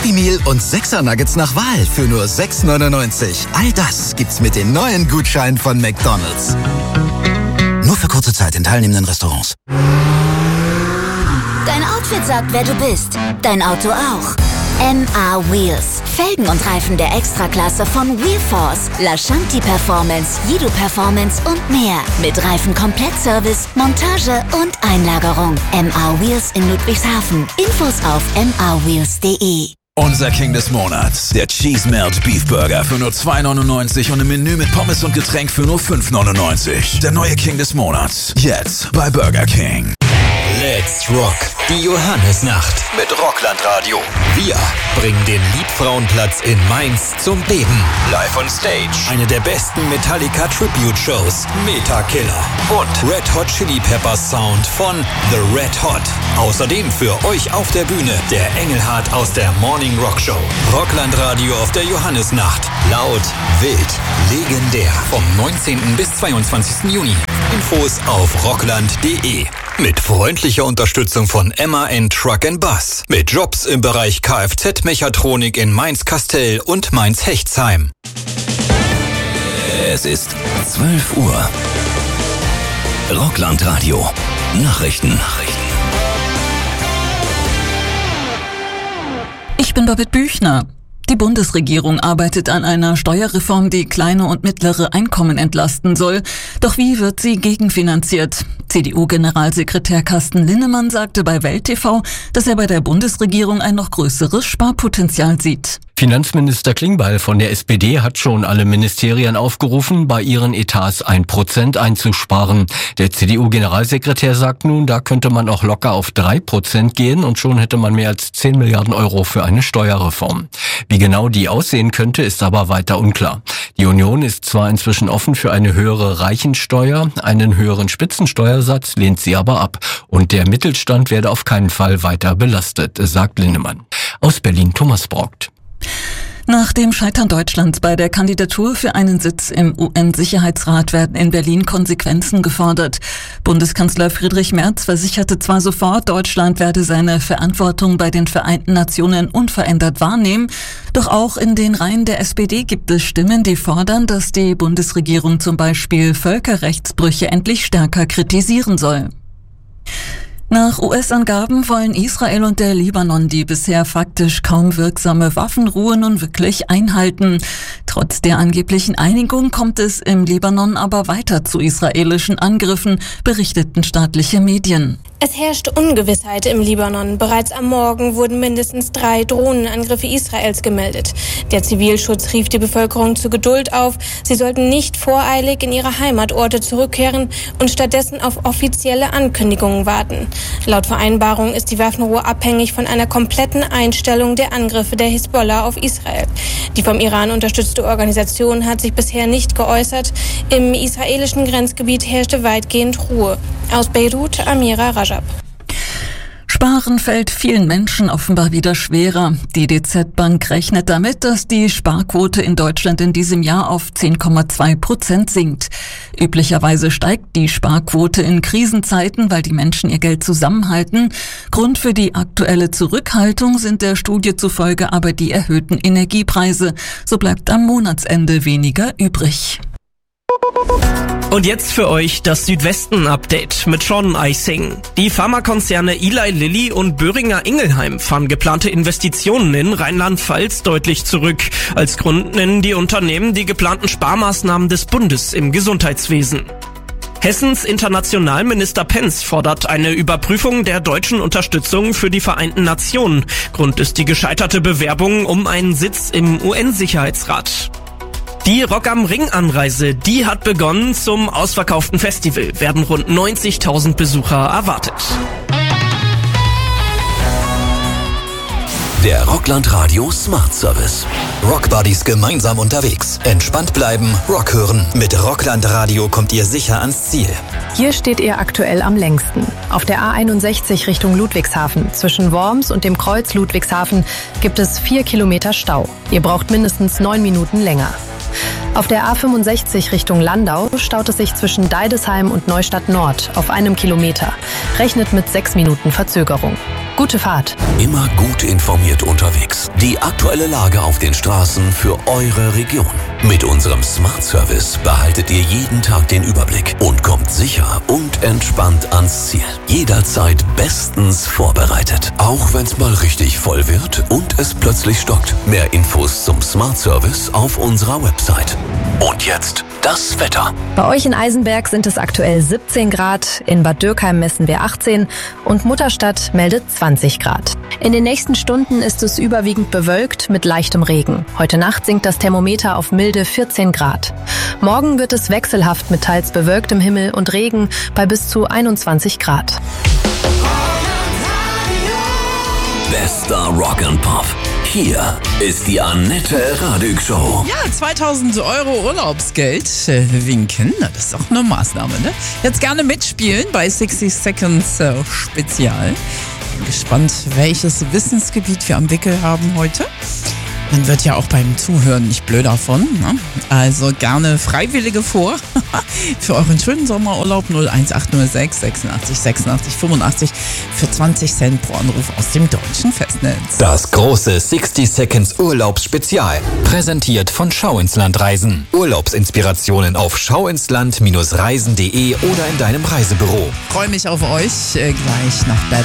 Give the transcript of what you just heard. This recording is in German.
Happy Meal und 6er Nuggets nach Wahl für nur 6,99. All das gibt's mit den neuen Gutscheinen von McDonald's. Nur für kurze Zeit in teilnehmenden Restaurants. Dein Outfit sagt, wer du bist. Dein Auto auch. MA Wheels. Felgen und Reifen der Extraklasse von Wheelforce, Lashanti Performance, Yidu Performance und mehr. Mit Reifen-Komplettservice, Montage und Einlagerung. MA Wheels in Ludwigshafen. Infos auf mawheels.de. Unser King des Monats, der Cheese Melt Beef Burger für nur 2,99 und im Menü mit Pommes und Getränk für nur 5,99. Der neue King des Monats, jetzt bei Burger King. Let's Rock, die Johannesnacht mit Rockland Radio. Wir bringen den Liebfrauenplatz in Mainz zum Beben. Live on Stage, eine der besten Metallica Tribute Shows, Meta Killer und Red Hot Chili Peppers Sound von The Red Hot. Außerdem für euch auf der Bühne der Engelhardt aus der Morning Rock Show. Rockland Radio auf der Johannesnacht. Laut, wild, legendär. Vom 19. bis 22. Juni. Infos auf rockland.de. Mit freundlicher Unterstützung von MAN Truck & Bus. Mit Jobs im Bereich Kfz-Mechatronik in Mainz-Kastel und Mainz-Hechtsheim. Es ist 12 Uhr. Rockland Radio. Nachrichten. Ich bin Babette Büchner. Die Bundesregierung arbeitet an einer Steuerreform, die kleine und mittlere Einkommen entlasten soll. Doch wie wird sie gegenfinanziert? CDU-Generalsekretär Carsten Linnemann sagte bei Welt TV, dass er bei der Bundesregierung ein noch größeres Sparpotenzial sieht. Finanzminister Klingbeil von der SPD hat schon alle Ministerien aufgerufen, bei ihren Etats 1% einzusparen. Der CDU-Generalsekretär sagt nun, da könnte man auch locker auf 3% gehen und schon hätte man mehr als 10 Milliarden Euro für eine Steuerreform. Wie genau die aussehen könnte, ist aber weiter unklar. Die Union ist zwar inzwischen offen für eine höhere Reichensteuer, einen höheren Spitzensteuersatz lehnt sie aber ab. Und der Mittelstand werde auf keinen Fall weiter belastet, sagt Linnemann. Aus Berlin Thomas Brockt. Nach dem Scheitern Deutschlands bei der Kandidatur für einen Sitz im UN-Sicherheitsrat werden in Berlin Konsequenzen gefordert. Bundeskanzler Friedrich Merz versicherte zwar sofort, Deutschland werde seine Verantwortung bei den Vereinten Nationen unverändert wahrnehmen, doch auch in den Reihen der SPD gibt es Stimmen, die fordern, dass die Bundesregierung zum Beispiel Völkerrechtsbrüche endlich stärker kritisieren soll. Nach US-Angaben wollen Israel und der Libanon die bisher faktisch kaum wirksame Waffenruhe nun wirklich einhalten. Trotz der angeblichen Einigung kommt es im Libanon aber weiter zu israelischen Angriffen, berichteten staatliche Medien. Es herrscht Ungewissheit im Libanon. Bereits am Morgen wurden mindestens 3 Drohnenangriffe Israels gemeldet. Der Zivilschutz rief die Bevölkerung zu Geduld auf. Sie sollten nicht voreilig in ihre Heimatorte zurückkehren und stattdessen auf offizielle Ankündigungen warten. Laut Vereinbarung ist die Waffenruhe abhängig von einer kompletten Einstellung der Angriffe der Hisbollah auf Israel. Die vom Iran unterstützte Organisation hat sich bisher nicht geäußert. Im israelischen Grenzgebiet herrschte weitgehend Ruhe. Aus Beirut, Amira Rajab. Sparen fällt vielen Menschen offenbar wieder schwerer. Die DZ Bank rechnet damit, dass die Sparquote in Deutschland in diesem Jahr auf 10,2% sinkt. Üblicherweise steigt die Sparquote in Krisenzeiten, weil die Menschen ihr Geld zusammenhalten. Grund für die aktuelle Zurückhaltung sind der Studie zufolge aber die erhöhten Energiepreise. So bleibt am Monatsende weniger übrig. Und jetzt für euch das Südwesten-Update mit Sean Eising. Die Pharmakonzerne Eli Lilly und Boehringer Ingelheim fahren geplante Investitionen in Rheinland-Pfalz deutlich zurück. Als Grund nennen die Unternehmen die geplanten Sparmaßnahmen des Bundes im Gesundheitswesen. Hessens Internationalminister Pentz fordert eine Überprüfung der deutschen Unterstützung für die Vereinten Nationen. Grund ist die gescheiterte Bewerbung um einen Sitz im UN-Sicherheitsrat. Die Rock am Ring-Anreise, die hat begonnen. Zum ausverkauften Festival werden rund 90.000 Besucher erwartet. Der Rockland Radio Smart Service. Rockbuddies gemeinsam unterwegs. Entspannt bleiben, Rock hören. Mit Rockland Radio kommt ihr sicher ans Ziel. Hier steht ihr aktuell am längsten. Auf der A61 Richtung Ludwigshafen. Zwischen Worms und dem Kreuz Ludwigshafen gibt es 4 Kilometer Stau. Ihr braucht mindestens 9 Minuten länger. Auf der A65 Richtung Landau staut es sich zwischen Deidesheim und Neustadt Nord auf 1 Kilometer. Rechnet mit 6 Minuten Verzögerung. Gute Fahrt. Immer gut informiert unterwegs. Die aktuelle Lage auf den Straßen für eure Region. Mit unserem Smart Service behaltet ihr jeden Tag den Überblick und kommt sicher und entspannt ans Ziel. Jederzeit bestens vorbereitet. Auch wenn es mal richtig voll wird und es plötzlich stockt. Mehr Infos zum Smart Service auf unserer Website. Und jetzt das Wetter. Bei euch in Eisenberg sind es aktuell 17 Grad, in Bad Dürkheim messen wir 18 und Mutterstadt meldet 20 Grad. In den nächsten Stunden ist es überwiegend bewölkt mit leichtem Regen. Heute Nacht sinkt das Thermometer auf milde 14 Grad. Morgen wird es wechselhaft mit teils bewölktem Himmel und Regen bei bis zu 21 Grad. Bester Rock and Pop. Hier ist die Annette Radig Show. Ja, 2000 € Urlaubsgeld winken. Na, das ist auch eine Maßnahme, ne? Jetzt gerne mitspielen bei 60 Seconds Spezial. Bin gespannt, welches Wissensgebiet wir am Wickel haben heute. Man wird ja auch beim Zuhören nicht blöd davon. Ne? Also gerne Freiwillige vor für euren schönen Sommerurlaub 01806 86 86 85 für 20 Cent pro Anruf aus dem deutschen Festnetz. Das große 60 Seconds Urlaubsspezial. Präsentiert von Schau ins Land Reisen. Urlaubsinspirationen auf schauinsland-reisen.de oder in deinem Reisebüro. Freue mich auf euch gleich nach Bad